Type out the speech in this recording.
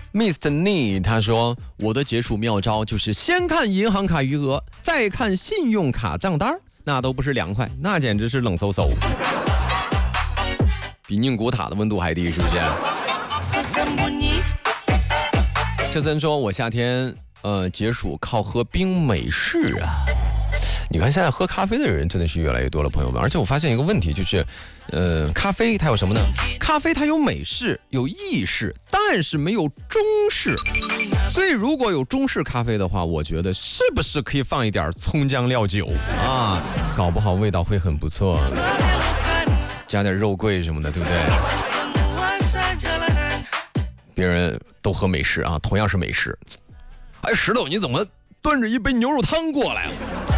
Mr. Nee 他说，我的解暑妙招就是先看银行卡余额，再看信用卡账单，那都不是凉快，那简直是冷飕飕，比宁古塔的温度还低，是不是？这森说，我夏天解暑靠喝冰美式啊。你看现在喝咖啡的人真的是越来越多了，朋友们。而且我发现一个问题，就是咖啡它有什么呢？咖啡它有美式有意式，但是没有中式。所以如果有中式咖啡的话，我觉得是不是可以放一点葱姜料酒啊，搞不好味道会很不错，加点肉桂什么的，对不对？别人都喝美式啊，同样是美式，哎，石头你怎么端着一杯牛肉汤过来了？